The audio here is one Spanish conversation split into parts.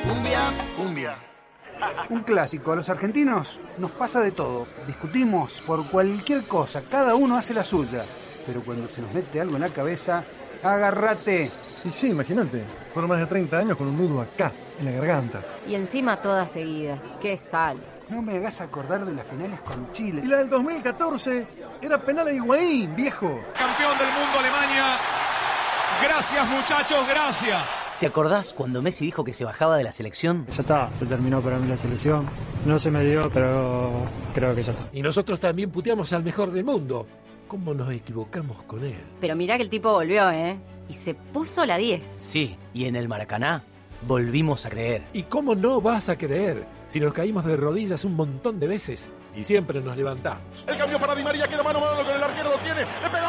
Cumbia. Un clásico. A los argentinos nos pasa de todo. Discutimos por cualquier cosa. Cada uno hace la suya. Pero cuando se nos mete algo en la cabeza, agárrate. Y sí, imagínate. Fueron más de 30 años con un nudo acá, en la garganta. Y encima todas seguidas. ¡Qué sal! No me hagas acordar de las finales con Chile. Y la del 2014 era penal a Higuaín, viejo. Campeón del mundo Alemania. Gracias, muchachos, gracias. ¿Te acordás cuando Messi dijo que se bajaba de la selección? Ya está, se terminó para mí la selección. No se me dio, pero creo que ya está. Y nosotros también puteamos al mejor del mundo. ¿Cómo nos equivocamos con él? Pero mirá que el tipo volvió, ¿eh? Y se puso la 10. Sí, y en el Maracaná volvimos a creer. ¿Y cómo no vas a creer? Si nos caímos de rodillas un montón de veces y siempre nos levantamos. El cambio para Di María, queda mano a mano con el arquero, lo tiene. ¡Le pegó!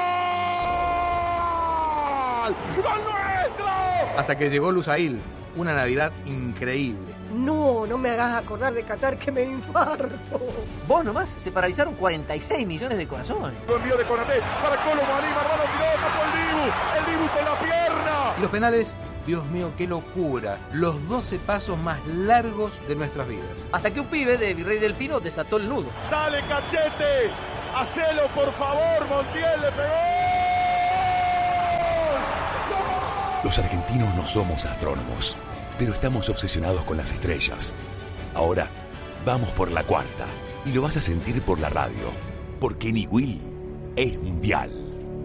¡Gol nuestro! Hasta que llegó Lusail, una Navidad increíble. No me hagas acordar de Qatar, que me infarto. Vos nomás, se paralizaron 46 millones de corazones. Lo envío de Konaté para Colo Maní, Marrano tiró, tapó el Dibu con la pierna. Y los penales, Dios mío, qué locura. Los 12 pasos más largos de nuestras vidas. Hasta que un pibe de Virrey del Pino desató el nudo. Dale, Cachete, hacelo por favor, Montiel le pegó. Los argentinos no somos astrónomos, pero estamos obsesionados con las estrellas. Ahora, vamos por la cuarta, y lo vas a sentir por la radio, porque Niwil es mundial.